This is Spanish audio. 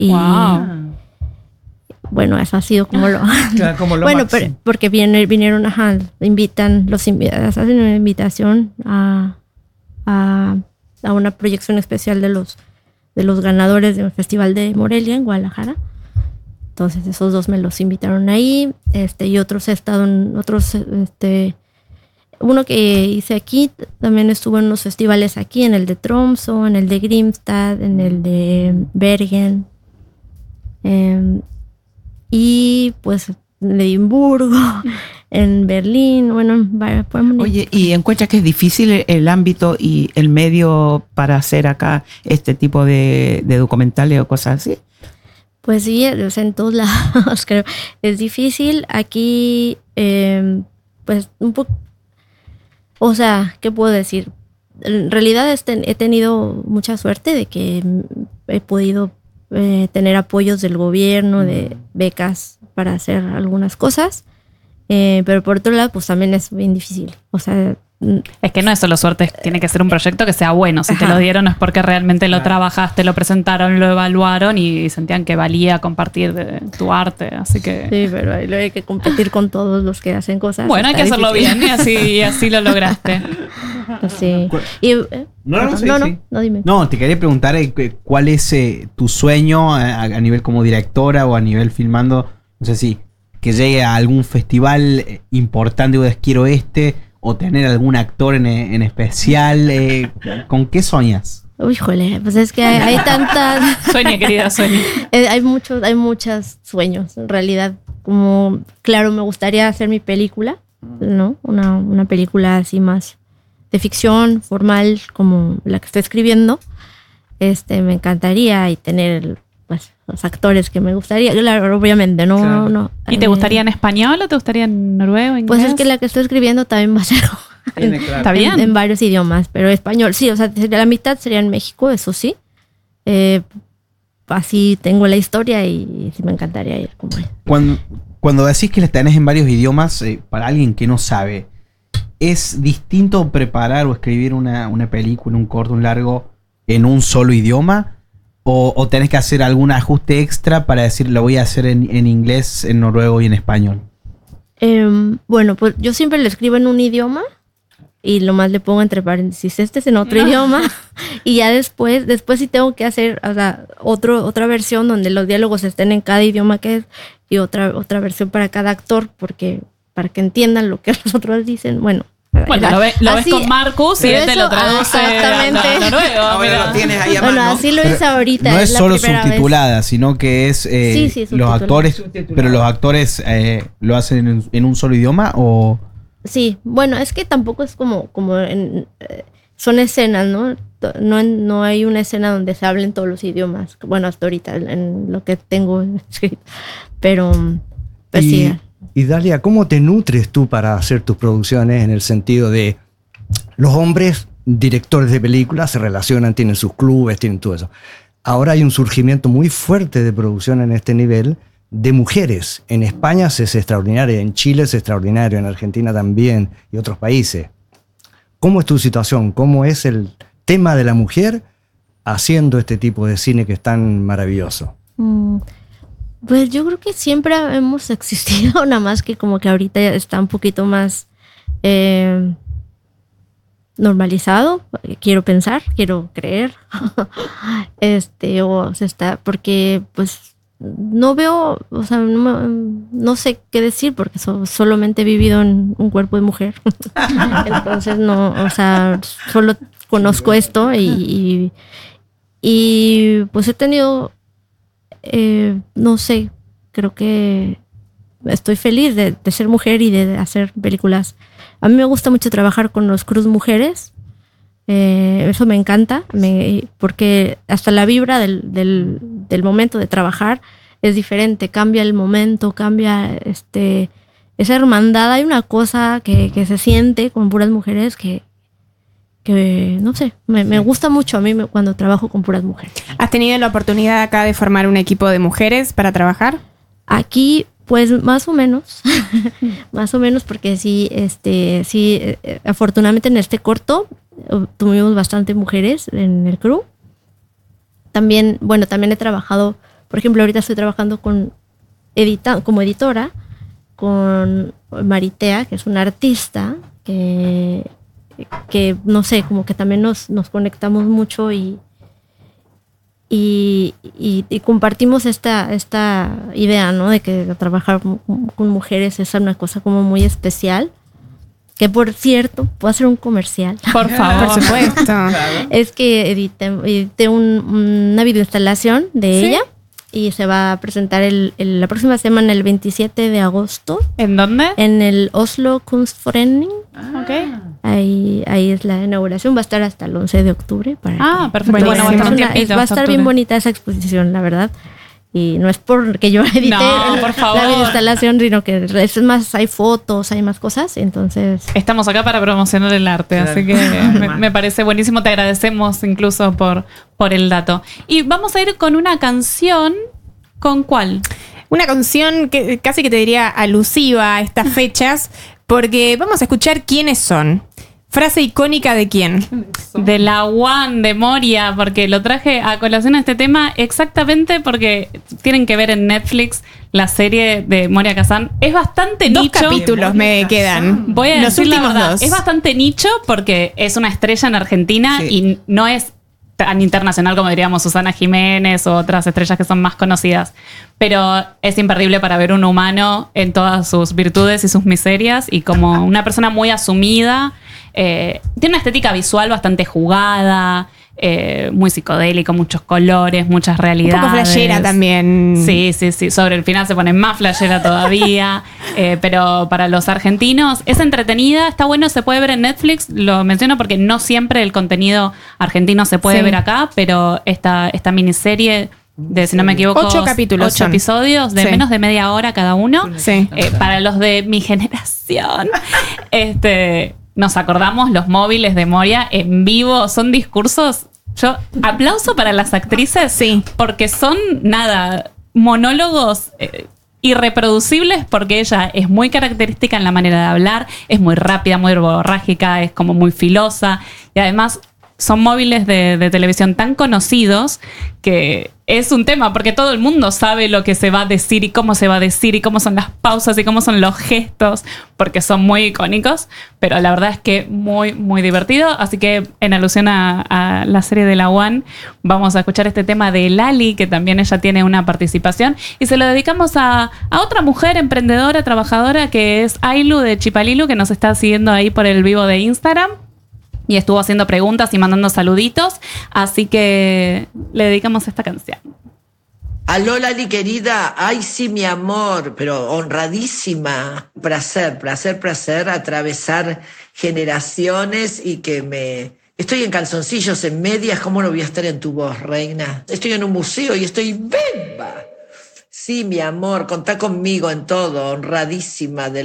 Y Wow. bueno, eso ha sido como lo... Claro, como lo bueno, máximo. porque vinieron, hacen una invitación a una proyección especial de los ganadores del Festival de Morelia en Guadalajara. Entonces esos dos me los invitaron ahí, y otros he estado en otros, uno que hice aquí, también estuvo en unos festivales aquí, en el de Tromsø, en el de Grimstad, en el de Bergen, y pues en Edimburgo, en Berlín, bueno, Oye, ¿y encuentras que es difícil el ámbito y el medio para hacer acá este tipo de documentales o cosas así? Pues sí, o sea, en todos lados creo. Es difícil. Aquí, pues un poco, o sea, ¿qué puedo decir? En realidad he tenido mucha suerte de que he podido tener apoyos del gobierno, de becas para hacer algunas cosas. Pero por otro lado, pues también es bien difícil. O sea, Es que no es solo suerte, tiene que ser un proyecto que sea bueno. Si te lo dieron es porque realmente lo trabajaste, lo presentaron, lo evaluaron y sentían que valía compartir tu arte. Así que... sí, pero ahí hay que competir con todos los que hacen cosas. Bueno, hay que Está hacerlo difícil. bien y así lo lograste. Sí. Y, no, dime. No, te quería preguntar cuál es tu sueño a nivel como directora o a nivel filmando. No sé si que llegue a algún festival importante o quiero o tener algún actor en especial. ¿Con qué soñas? Uy, híjole, pues es que hay tantas... Sueña, querida, sueña. hay muchos sueños, en realidad. Como, claro, me gustaría hacer mi película, ¿no? Una película así más de ficción, formal, como la que estoy escribiendo. Me encantaría y tener, pues, los actores que me gustaría. Claro, obviamente, no. Claro. No ¿Y te gustaría en español o te gustaría en noruego, inglés? Pues es que la que estoy escribiendo también va a ser Está bien. en varios idiomas, pero español, sí, o sea, la mitad sería en México, eso sí. Así tengo la historia y sí me encantaría ir como él. Cuando decís que la tenés en varios idiomas, para alguien que no sabe, ¿es distinto preparar o escribir una película, un corto, un largo en un solo idioma? ¿O tenés que hacer algún ajuste extra para decir lo voy a hacer en inglés, en noruego y en español? Bueno, pues yo siempre lo escribo en un idioma y lo más le pongo entre paréntesis, este es en otro idioma, y ya después sí tengo que hacer, o sea, otra versión donde los diálogos estén en cada idioma que es, y otra versión para cada actor, porque para que entiendan lo que los otros dicen. Bueno, lo ves así, con Marcus y pero él te lo traduce exactamente. a noruego. Ahora mira. lo tienes ahí a Bueno, mano. así lo hice ahorita. No es es la solo primera subtitulada, sino que es Sí, los subtitulada. actores, pero los actores lo hacen en un solo idioma o... Sí, bueno, es que tampoco es como son escenas, ¿no? No hay una escena donde se hablen todos los idiomas. Bueno, hasta ahorita en lo que tengo escrito. Pero pues sí. Y Dalia, ¿cómo te nutres tú para hacer tus producciones en el sentido de los hombres directores de películas se relacionan, tienen sus clubes, tienen todo eso? Ahora hay un surgimiento muy fuerte de producción en este nivel de mujeres. En España es extraordinario, en Chile es extraordinario, en Argentina también y otros países. ¿Cómo es tu situación? ¿Cómo es el tema de la mujer haciendo este tipo de cine que es tan maravilloso? Pues yo creo que siempre hemos existido, nada más que como que ahorita ya está un poquito más normalizado, quiero pensar, quiero creer. O se está, porque pues no veo, o sea, no sé qué decir porque solamente he vivido en un cuerpo de mujer. Entonces no, o sea, solo conozco esto y pues he tenido, no sé, creo que estoy feliz de ser mujer y de hacer películas. A mí me gusta mucho trabajar con los crews mujeres. Eso me encanta, porque hasta la vibra del momento de trabajar es diferente, cambia el momento, cambia esa hermandad. Hay una cosa que se siente con puras mujeres que no sé, me gusta mucho a mí cuando trabajo con puras mujeres. ¿Has tenido la oportunidad acá de formar un equipo de mujeres para trabajar? Aquí, pues más o menos, más o menos, porque sí, afortunadamente en este corto tuvimos bastante mujeres en el crew. También he trabajado Por ejemplo, ahorita estoy trabajando como editora con Maritea, que es una artista que no sé, como que también nos conectamos mucho y compartimos esta idea, ¿no? De que trabajar con mujeres es una cosa como muy especial. Que por cierto, ¿puedo hacer un comercial? Por favor. Por supuesto. Es que edité una videoinstalación de ella y se va a presentar la próxima semana, el 27 de agosto. ¿En dónde? En el Oslo Kunstforening. Ok. Ahí es la inauguración, va a estar hasta el 11 de octubre. Perfecto. Bueno, Bueno, va a estar un tiempito, va a estar octubre. bien bonita esa exposición, la verdad. Y no es porque yo edité No, por favor. la videoinstalación, sino que es más, hay fotos, hay más cosas, entonces... Estamos acá para promocionar el arte, así que me parece buenísimo. Te agradecemos incluso por el dato. Y vamos a ir con una canción. ¿Con cuál? Una canción que casi que te diría alusiva a estas fechas, porque vamos a escuchar quiénes son. Frase icónica de quién. De la One de Moria, porque lo traje a colación a este tema exactamente porque tienen que ver en Netflix la serie de Moria Kazan. Es bastante Dos nicho. capítulos me quedan. Voy a Los decir la últimos verdad, dos. es bastante nicho porque es una estrella en Argentina Sí. y no es tan internacional como diríamos Susana Jiménez o otras estrellas que son más conocidas. Pero es imperdible para ver un humano en todas sus virtudes y sus miserias y como una persona muy asumida. Tiene una estética visual bastante jugada, muy psicodélico, muchos colores, muchas Un realidades. poco flashera también. Sí. Sobre el final se pone más flashera todavía. Pero para los argentinos es entretenida, está bueno, se puede ver en Netflix. Lo menciono porque no siempre el contenido argentino se puede Sí. ver acá, pero esta miniserie de, si no me equivoco, 8 capítulos 8 son. episodios de Sí. menos de media hora cada uno. Sí. Para los de mi generación, nos acordamos los móviles de Moria en vivo, son discursos. Yo aplauso para las actrices, Sí. porque son monólogos irreproducibles, porque ella es muy característica en la manera de hablar, es muy rápida, muy verborrágica, es como muy filosa y además son móviles de televisión tan conocidos que es un tema, porque todo el mundo sabe lo que se va a decir y cómo se va a decir y cómo son las pausas y cómo son los gestos, porque son muy icónicos, pero la verdad es que muy, muy divertido. Así que en alusión a la serie de la One, vamos a escuchar este tema de Lali, que también ella tiene una participación, y se lo dedicamos a otra mujer emprendedora, trabajadora, que es Ailu de Chipalilu, que nos está siguiendo ahí por el vivo de Instagram. Y estuvo haciendo preguntas y mandando saluditos. Así que le dedicamos esta canción. Aló, Lali querida. Ay, sí, mi amor, pero honradísima. Placer atravesar generaciones y que Estoy en calzoncillos, en medias. ¿Cómo no voy a estar en tu voz, reina? Estoy en un museo y estoy bemba. Sí, mi amor, contá conmigo en todo. Honradísima de